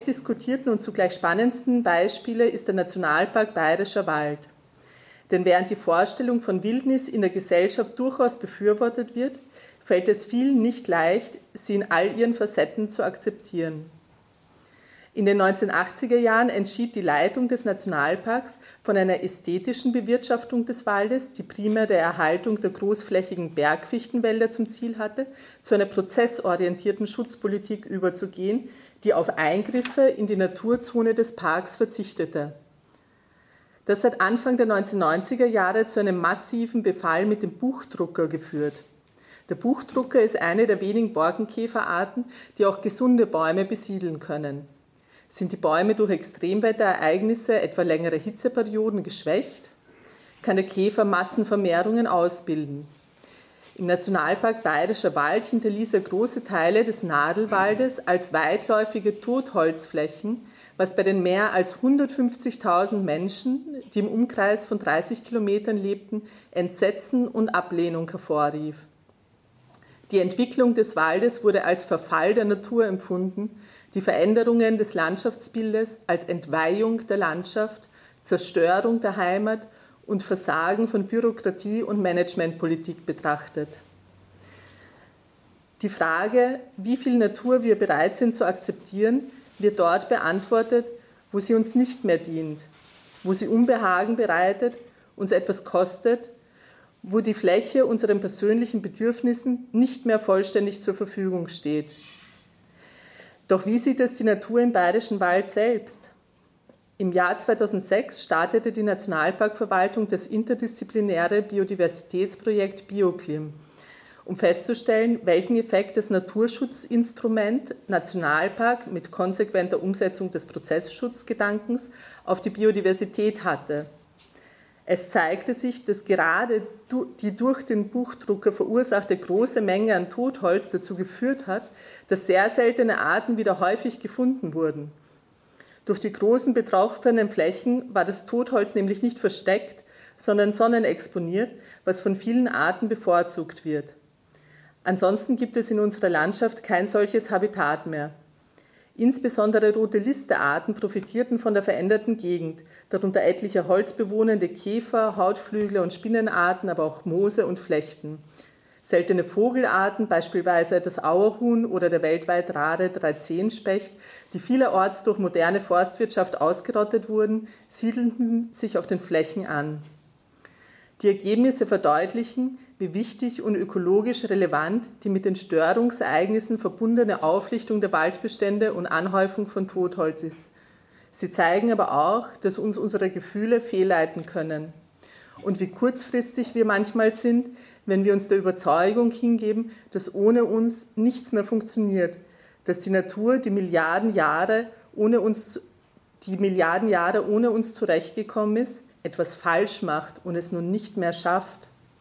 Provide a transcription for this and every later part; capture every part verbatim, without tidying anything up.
diskutierten und zugleich spannendsten Beispiele ist der Nationalpark Bayerischer Wald. Denn während die Vorstellung von Wildnis in der Gesellschaft durchaus befürwortet wird, fällt es vielen nicht leicht, sie in all ihren Facetten zu akzeptieren. In den neunzehnhundertachtziger Jahren entschied die Leitung des Nationalparks von einer ästhetischen Bewirtschaftung des Waldes, die primär der Erhaltung der großflächigen Bergfichtenwälder zum Ziel hatte, zu einer prozessorientierten Schutzpolitik überzugehen, die auf Eingriffe in die Naturzone des Parks verzichtete. Das hat Anfang der neunzehnhundertneunziger Jahre zu einem massiven Befall mit dem Buchdrucker geführt. Der Buchdrucker ist eine der wenigen Borkenkäferarten, die auch gesunde Bäume besiedeln können. Sind die Bäume durch Extremwetterereignisse, etwa längere Hitzeperioden, geschwächt, kann der Käfer Massenvermehrungen ausbilden. Im Nationalpark Bayerischer Wald hinterließ er große Teile des Nadelwaldes als weitläufige Totholzflächen, was bei den mehr als hundertfünfzigtausend Menschen, die im Umkreis von dreißig Kilometern lebten, Entsetzen und Ablehnung hervorrief. Die Entwicklung des Waldes wurde als Verfall der Natur empfunden, die Veränderungen des Landschaftsbildes als Entweihung der Landschaft, Zerstörung der Heimat und Versagen von Bürokratie und Managementpolitik betrachtet. Die Frage, wie viel Natur wir bereit sind zu akzeptieren, wird dort beantwortet, wo sie uns nicht mehr dient, wo sie Unbehagen bereitet, uns etwas kostet, wo die Fläche unseren persönlichen Bedürfnissen nicht mehr vollständig zur Verfügung steht. Doch wie sieht es die Natur im Bayerischen Wald selbst? Im Jahr zweitausendsechs startete die Nationalparkverwaltung das interdisziplinäre Biodiversitätsprojekt BioClim, um festzustellen, welchen Effekt das Naturschutzinstrument Nationalpark mit konsequenter Umsetzung des Prozessschutzgedankens auf die Biodiversität hatte. Es zeigte sich, dass gerade die durch den Buchdrucker verursachte große Menge an Totholz dazu geführt hat, dass sehr seltene Arten wieder häufig gefunden wurden. Durch die großen betroffenen Flächen war das Totholz nämlich nicht versteckt, sondern sonnenexponiert, was von vielen Arten bevorzugt wird. Ansonsten gibt es in unserer Landschaft kein solches Habitat mehr. Insbesondere Rote-Liste-Arten profitierten von der veränderten Gegend, darunter etliche holzbewohnende Käfer, Hautflügler und Spinnenarten, aber auch Moose und Flechten. Seltene Vogelarten, beispielsweise das Auerhuhn oder der weltweit rare Dreizehnspecht, die vielerorts durch moderne Forstwirtschaft ausgerottet wurden, siedelten sich auf den Flächen an. Die Ergebnisse verdeutlichen, wie wichtig und ökologisch relevant die mit den Störungsereignissen verbundene Auflichtung der Waldbestände und Anhäufung von Totholz ist. Sie zeigen aber auch, dass uns unsere Gefühle fehlleiten können und wie kurzfristig wir manchmal sind, wenn wir uns der Überzeugung hingeben, dass ohne uns nichts mehr funktioniert, dass die Natur die Milliarden Jahre ohne uns, die Milliarden Jahre ohne uns zurechtgekommen ist, etwas falsch macht und es nun nicht mehr schafft.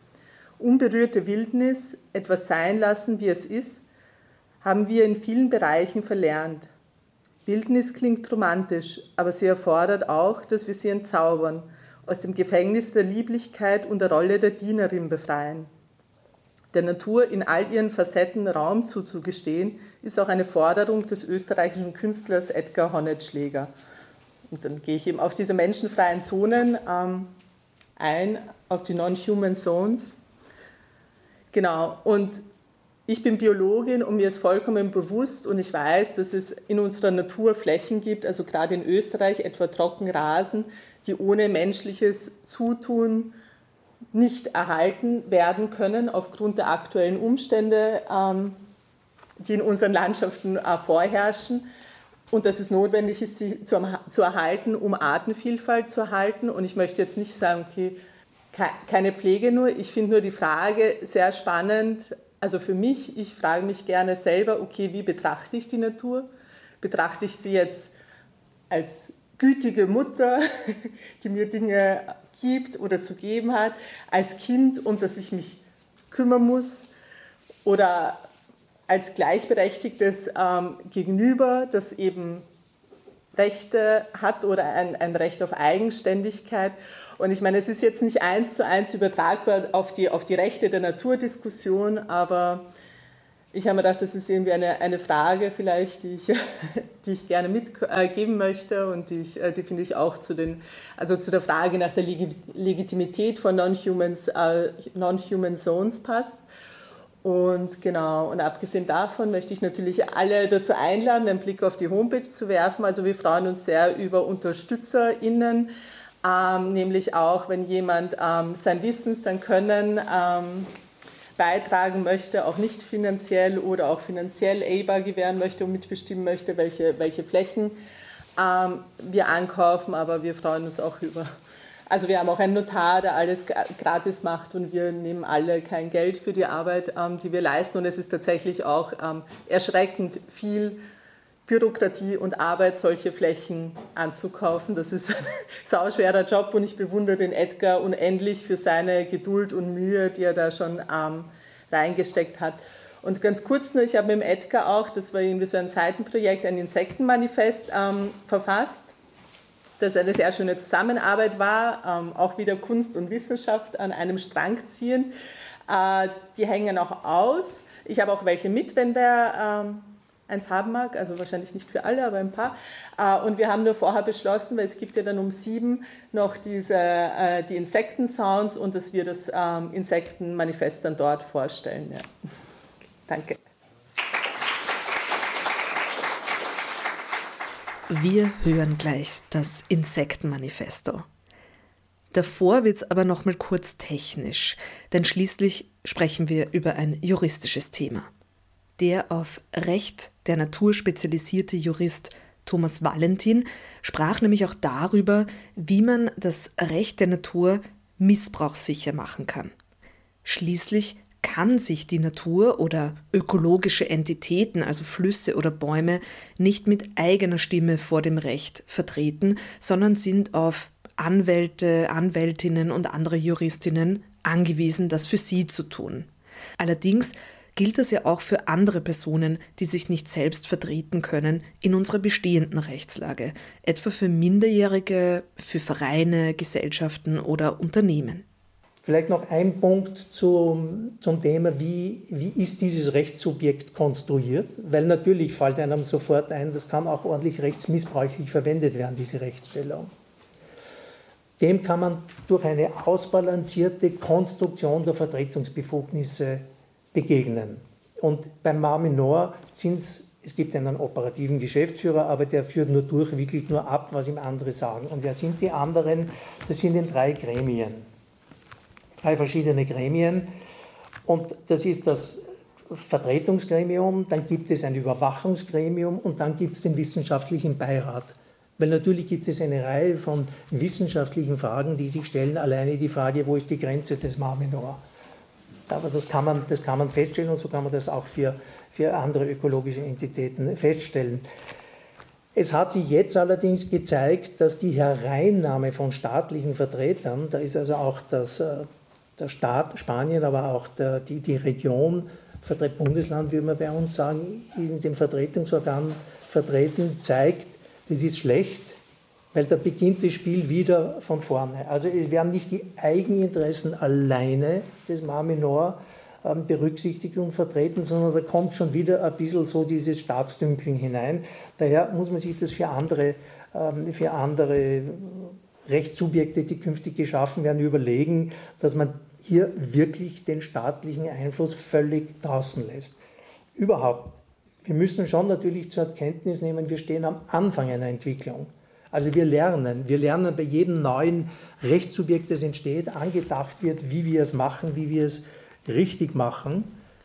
Unberührte Wildnis, etwas sein lassen, wie es ist, haben wir in vielen Bereichen verlernt. Wildnis klingt romantisch, aber sie erfordert auch, dass wir sie entzaubern, aus dem Gefängnis der Lieblichkeit und der Rolle der Dienerin befreien. Der Natur in all ihren Facetten Raum zuzugestehen, ist auch eine Forderung des österreichischen Künstlers Edgar Honetschläger. Und dann gehe ich eben auf diese menschenfreien Zonen ähm, ein, auf die Non-Human Zones. Genau, und ich bin Biologin und mir ist vollkommen bewusst und ich weiß, dass es in unserer Natur Flächen gibt, also gerade in Österreich etwa Trockenrasen, die ohne menschliches Zutun nicht erhalten werden können aufgrund der aktuellen Umstände, ähm, die in unseren Landschaften äh, vorherrschen. Und dass es notwendig ist, sie zu, zu erhalten, um Artenvielfalt zu erhalten. Und ich möchte jetzt nicht sagen, okay, keine Pflege nur. Ich finde nur die Frage sehr spannend. Also für mich, ich frage mich gerne selber, okay, wie betrachte ich die Natur? Betrachte ich sie jetzt als gütige Mutter, die mir Dinge gibt oder zu geben hat, als Kind, um das ich mich kümmern muss, oder als gleichberechtigtes ähm, Gegenüber, das eben Rechte hat oder ein, ein Recht auf Eigenständigkeit. Und ich meine, es ist jetzt nicht eins zu eins übertragbar auf die, auf die Rechte der Naturdiskussion, aber ich habe mir gedacht, das ist irgendwie eine, eine Frage vielleicht, die ich, die ich gerne mitgeben möchte und die, ich, die finde ich auch zu, den, also zu der Frage nach der Legitimität von Non-Humans, äh, Non-Human Zones passt. Und genau, und abgesehen davon möchte ich natürlich alle dazu einladen, einen Blick auf die Homepage zu werfen. Also wir freuen uns sehr über UnterstützerInnen, ähm, nämlich auch, wenn jemand ähm, sein Wissen, sein Können ähm, beitragen möchte, auch nicht finanziell oder auch finanziell E B A gewähren möchte und mitbestimmen möchte, welche, welche Flächen ähm, wir ankaufen, aber wir freuen uns auch über, also wir haben auch einen Notar, der alles gratis macht und wir nehmen alle kein Geld für die Arbeit, ähm, die wir leisten und es ist tatsächlich auch ähm, erschreckend viel Bürokratie und Arbeit, solche Flächen anzukaufen. Das ist ein sauschwerer Job und ich bewundere den Edgar unendlich für seine Geduld und Mühe, die er da schon ähm, reingesteckt hat. Und ganz kurz nur, ich habe mit dem Edgar auch, das war irgendwie so ein Seitenprojekt, ein Insektenmanifest ähm, verfasst, das eine sehr schöne Zusammenarbeit war, ähm, auch wieder Kunst und Wissenschaft an einem Strang ziehen. Äh, die hängen auch aus. Ich habe auch welche mit, wenn wer ähm, eins haben mag, also wahrscheinlich nicht für alle, aber ein paar. Und wir haben nur vorher beschlossen, weil es gibt ja dann um sieben noch diese, die Insektensounds und dass wir das Insektenmanifest dann dort vorstellen. Ja. Danke. Wir hören gleich das Insektenmanifesto. Davor wird es aber noch mal kurz technisch, denn schließlich sprechen wir über ein juristisches Thema. Der auf Recht der Natur spezialisierte Jurist Thomas Valentin sprach nämlich auch darüber, wie man das Recht der Natur missbrauchssicher machen kann. Schließlich kann sich die Natur oder ökologische Entitäten, also Flüsse oder Bäume, nicht mit eigener Stimme vor dem Recht vertreten, sondern sind auf Anwälte, Anwältinnen und andere Juristinnen angewiesen, das für sie zu tun. Allerdings gilt das ja auch für andere Personen, die sich nicht selbst vertreten können in unserer bestehenden Rechtslage, etwa für Minderjährige, für Vereine, Gesellschaften oder Unternehmen. Vielleicht noch ein Punkt zum, zum Thema, wie, wie ist dieses Rechtssubjekt konstruiert? Weil natürlich fällt einem sofort ein, das kann auch ordentlich rechtsmissbräuchlich verwendet werden, diese Rechtsstellung. Dem kann man durch eine ausbalancierte Konstruktion der Vertretungsbefugnisse begegnen. Und beim Mar Menor sind es, es gibt einen operativen Geschäftsführer, aber der führt nur durch, wickelt nur ab, was ihm andere sagen. Und wer sind die anderen? Das sind in drei Gremien, drei verschiedene Gremien. Und das ist das Vertretungsgremium, dann gibt es ein Überwachungsgremium und dann gibt es den wissenschaftlichen Beirat. Weil natürlich gibt es eine Reihe von wissenschaftlichen Fragen, die sich stellen, alleine die Frage, wo ist die Grenze des Mar Menor? Aber das kann man, das kann man feststellen und so kann man das auch für, für andere ökologische Entitäten feststellen. Es hat sich jetzt allerdings gezeigt, dass die Hereinnahme von staatlichen Vertretern, da ist also auch das, der Staat Spanien, aber auch der, die, die Region, Bundesland, würde man bei uns sagen, in dem Vertretungsorgan vertreten, zeigt, das ist schlecht, weil da beginnt das Spiel wieder von vorne. Also es werden nicht die Eigeninteressen alleine des Mar Menor ähm, berücksichtigt und vertreten, sondern da kommt schon wieder ein bisschen so dieses Staatsdünkeln hinein. Daher muss man sich das für andere, ähm, für andere Rechtssubjekte, die künftig geschaffen werden, überlegen, dass man hier wirklich den staatlichen Einfluss völlig draußen lässt. Überhaupt. Wir müssen schon natürlich zur Kenntnis nehmen, wir stehen am Anfang einer Entwicklung. Also wir lernen, wir lernen bei jedem neuen Rechtssubjekt, das entsteht, angedacht wird, wie wir es machen, wie wir es richtig machen.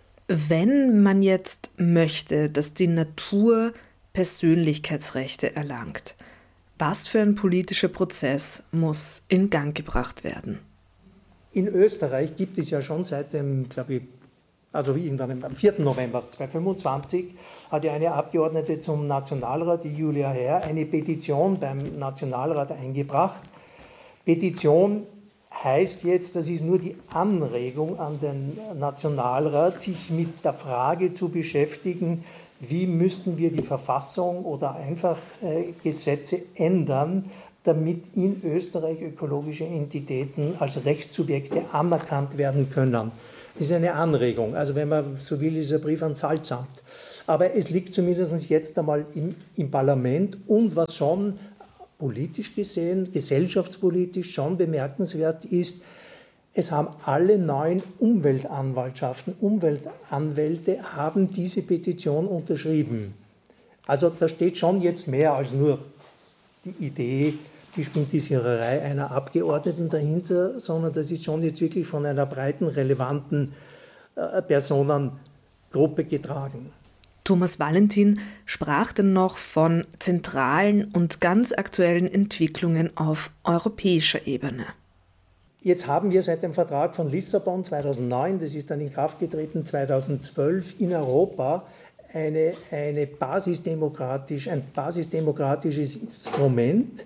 Wenn man jetzt möchte, dass die Natur Persönlichkeitsrechte erlangt, was für ein politischer Prozess muss in Gang gebracht werden? In Österreich gibt es ja schon seit dem, glaube ich, also irgendwann am vierten November zweitausendfünfundzwanzig hat ja eine Abgeordnete zum Nationalrat, die Julia Herr, eine Petition beim Nationalrat eingebracht. Petition heißt jetzt, das ist nur die Anregung an den Nationalrat, sich mit der Frage zu beschäftigen, wie müssten wir die Verfassung oder einfach äh, Gesetze ändern, damit in Österreich ökologische Entitäten als Rechtssubjekte anerkannt werden können. ist eine Anregung. Also wenn man so will, ist ein Brief an Salzamt. Aber es liegt zumindest jetzt einmal im, im Parlament und was schon politisch gesehen, gesellschaftspolitisch schon bemerkenswert ist, es haben alle neun Umweltanwaltschaften, Umweltanwälte haben diese Petition unterschrieben. Also da steht schon jetzt mehr als nur die Idee, die Spintisiererei einer Abgeordneten dahinter, sondern das ist schon jetzt wirklich von einer breiten, relevanten äh, Personengruppe getragen. Thomas Valentin sprach dann noch von zentralen und ganz aktuellen Entwicklungen auf europäischer Ebene. Jetzt haben wir seit dem Vertrag von Lissabon zweitausendneun, das ist dann in Kraft getreten zweitausendzwölf, in Europa eine, eine basisdemokratisch, ein basisdemokratisches Instrument,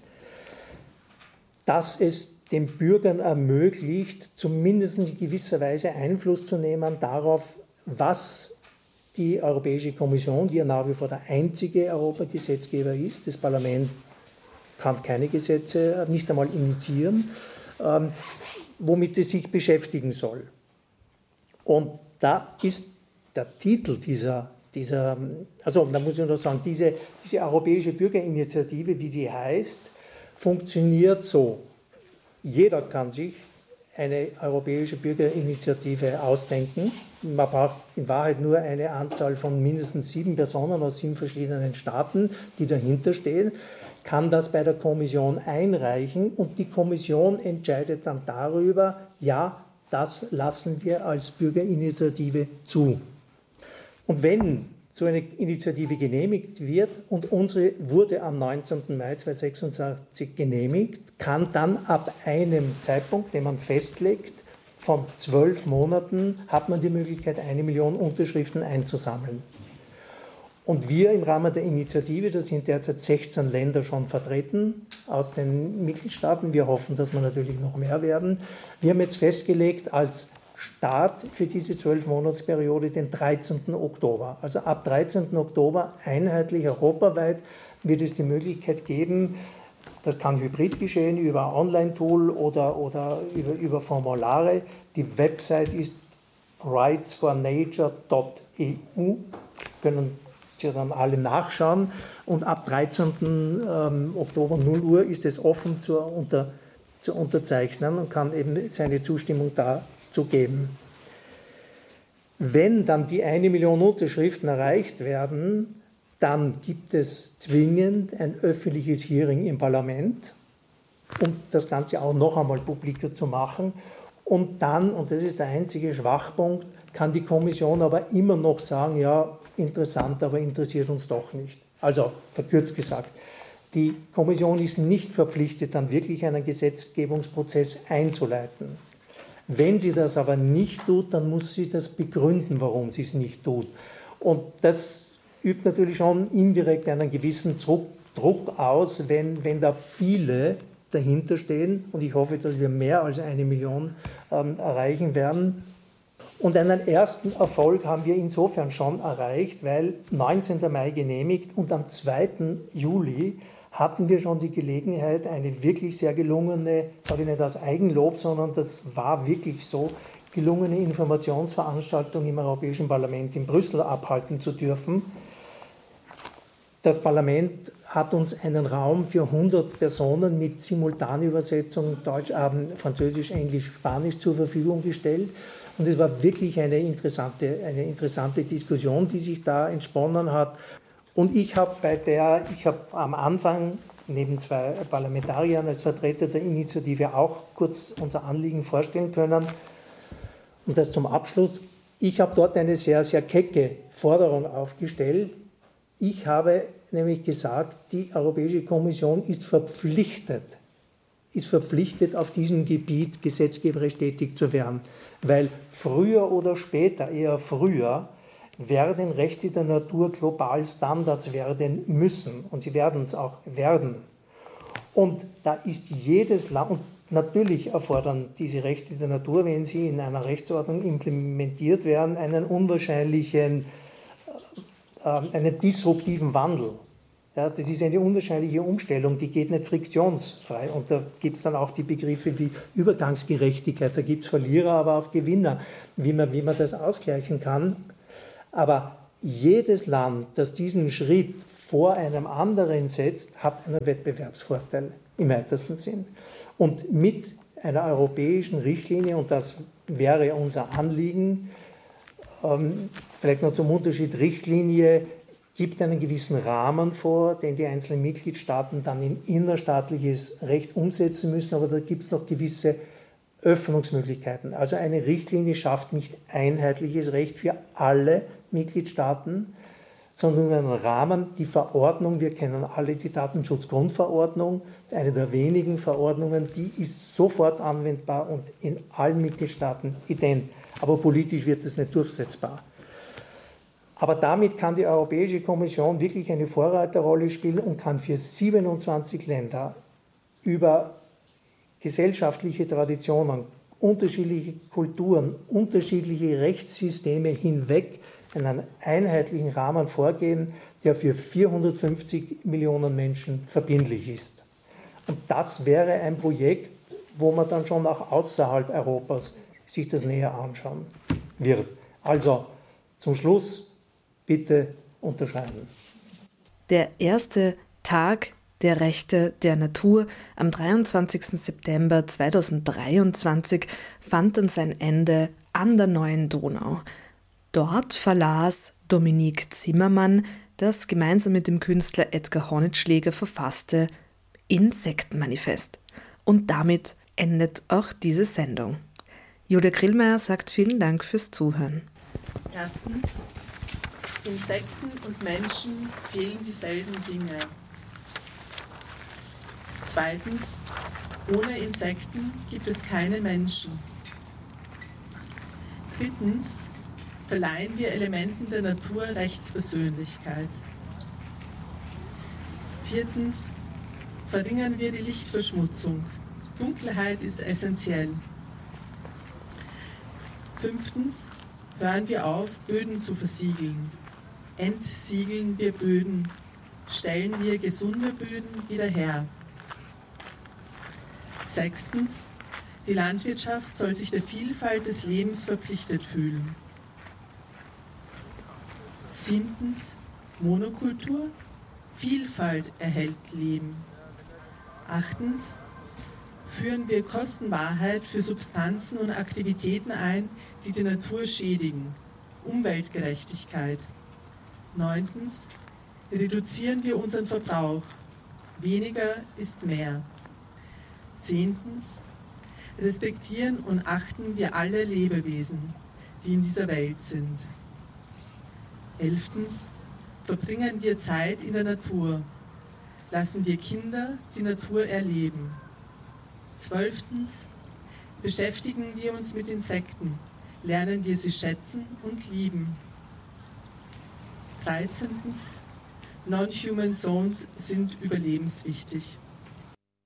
das es den Bürgern ermöglicht, zumindest in gewisser Weise Einfluss zu nehmen darauf, was die Europäische Kommission, die ja nach wie vor der einzige Europagesetzgeber ist, das Parlament kann keine Gesetze nicht einmal initiieren, ähm, womit es sich beschäftigen soll. Und da ist der Titel dieser, dieser also da muss ich noch sagen, diese, diese Europäische Bürgerinitiative, wie sie heißt, funktioniert so. Jeder kann sich eine europäische Bürgerinitiative ausdenken. Man braucht in Wahrheit nur eine Anzahl von mindestens sieben Personen aus sieben verschiedenen Staaten, die dahinter stehen, kann das bei der Kommission einreichen und die Kommission entscheidet dann darüber, ja, das lassen wir als Bürgerinitiative zu. Und wenn so eine Initiative genehmigt wird und unsere wurde am neunzehnten Mai zweitausendsechsundzwanzig genehmigt, kann dann ab einem Zeitpunkt, den man festlegt, von zwölf Monaten, hat man die Möglichkeit, eine Million Unterschriften einzusammeln. Und wir im Rahmen der Initiative, da sind derzeit sechzehn Länder schon vertreten aus den Mitgliedstaaten, wir hoffen, dass wir natürlich noch mehr werden, wir haben jetzt festgelegt als Start für diese zwölf-Monatsperiode den dreizehnten Oktober. Also ab dreizehnten Oktober einheitlich europaweit wird es die Möglichkeit geben, das kann hybrid geschehen über ein Online-Tool oder, oder über, über Formulare. Die Website ist rights for nature dot e u, können Sie dann alle nachschauen. Und ab dreizehnten Oktober null Uhr ist es offen zur, unter, zu unterzeichnen und kann eben seine Zustimmung da zu geben. Wenn dann die eine Million Unterschriften erreicht werden, dann gibt es zwingend ein öffentliches Hearing im Parlament, um das Ganze auch noch einmal publiker zu machen. Und dann, und das ist der einzige Schwachpunkt, kann die Kommission aber immer noch sagen, ja, interessant, aber interessiert uns doch nicht. Also, verkürzt gesagt, die Kommission ist nicht verpflichtet, dann wirklich einen Gesetzgebungsprozess einzuleiten. Wenn sie das aber nicht tut, dann muss sie das begründen, warum sie es nicht tut. Und das übt natürlich schon indirekt einen gewissen Druck, Druck aus, wenn, wenn da viele dahinter stehen. Und ich hoffe, dass wir mehr als eine Million ähm, erreichen werden. Und einen ersten Erfolg haben wir insofern schon erreicht, weil neunzehnten Mai genehmigt und am zweiten Juli hatten wir schon die Gelegenheit, eine wirklich sehr gelungene, sage ich nicht aus Eigenlob, sondern das war wirklich so, gelungene Informationsveranstaltung im Europäischen Parlament in Brüssel abhalten zu dürfen. Das Parlament hat uns einen Raum für hundert Personen mit Simultanübersetzung Deutsch, äh, Französisch, Englisch, Spanisch zur Verfügung gestellt. Und es war wirklich eine interessante, eine interessante Diskussion, die sich da entsponnen hat. Und ich habe bei der, ich habe am Anfang neben zwei Parlamentariern als Vertreter der Initiative auch kurz unser Anliegen vorstellen können. Und das zum Abschluss. Ich habe dort eine sehr, sehr kecke Forderung aufgestellt. Ich habe nämlich gesagt, die Europäische Kommission ist verpflichtet, ist verpflichtet, auf diesem Gebiet gesetzgeberisch tätig zu werden. Weil früher oder später, eher früher, werden Rechte der Natur global Standards werden müssen. Und sie werden es auch werden. Und da ist jedes Land, und natürlich erfordern diese Rechte der Natur, wenn sie in einer Rechtsordnung implementiert werden, einen unwahrscheinlichen, äh, einen disruptiven Wandel. Ja, das ist eine unwahrscheinliche Umstellung, die geht nicht friktionsfrei. Und da gibt es dann auch die Begriffe wie Übergangsgerechtigkeit. Da gibt es Verlierer, aber auch Gewinner, wie man, wie man das ausgleichen kann. Aber jedes Land, das diesen Schritt vor einem anderen setzt, hat einen Wettbewerbsvorteil im weitesten Sinn. Und mit einer europäischen Richtlinie, und das wäre unser Anliegen, ähm, vielleicht noch zum Unterschied, Richtlinie gibt einen gewissen Rahmen vor, den die einzelnen Mitgliedstaaten dann in innerstaatliches Recht umsetzen müssen, aber da gibt es noch gewisse Öffnungsmöglichkeiten. Also eine Richtlinie schafft nicht einheitliches Recht für alle Mitgliedstaaten, sondern einen Rahmen, die Verordnung, wir kennen alle die Datenschutzgrundverordnung, eine der wenigen Verordnungen, die ist sofort anwendbar und in allen Mitgliedstaaten ident, aber politisch wird es nicht durchsetzbar. Aber damit kann die Europäische Kommission wirklich eine Vorreiterrolle spielen und kann für siebenundzwanzig Länder über gesellschaftliche Traditionen, unterschiedliche Kulturen, unterschiedliche Rechtssysteme hinweg in einen einheitlichen Rahmen vorgehen, der für vierhundertfünfzig Millionen Menschen verbindlich ist. Und das wäre ein Projekt, wo man dann schon auch außerhalb Europas sich das näher anschauen wird. Also zum Schluss bitte unterschreiben. Der erste Tag der Rechte der Natur am dreiundzwanzigsten September zweitausenddreiundzwanzig fand dann sein Ende an der Neuen Donau. Dort verlas Dominique Zimmermann das gemeinsam mit dem Künstler Edgar Honitschläger verfasste Insektenmanifest. Und damit endet auch diese Sendung. Julia Grillmeier sagt vielen Dank fürs Zuhören. Erstens, Insekten und Menschen fehlen dieselben Dinge. Zweitens, ohne Insekten gibt es keine Menschen. Drittens, verleihen wir Elementen der Natur Rechtspersönlichkeit. Viertens, verringern wir die Lichtverschmutzung. Dunkelheit ist essentiell. Fünftens, hören wir auf, Böden zu versiegeln. Entsiegeln wir Böden. Stellen wir gesunde Böden wieder her. Sechstens, die Landwirtschaft soll sich der Vielfalt des Lebens verpflichtet fühlen. Siebtens, Monokultur, Vielfalt erhält Leben. Achtens, führen wir Kostenwahrheit für Substanzen und Aktivitäten ein, die die Natur schädigen. Umweltgerechtigkeit. Neuntens, reduzieren wir unseren Verbrauch. Weniger ist mehr. Zehntens, respektieren und achten wir alle Lebewesen, die in dieser Welt sind. Elftens, verbringen wir Zeit in der Natur. Lassen wir Kinder die Natur erleben. Zwölftens, beschäftigen wir uns mit Insekten. Lernen wir sie schätzen und lieben. Dreizehntens, Non-Human Zones sind überlebenswichtig.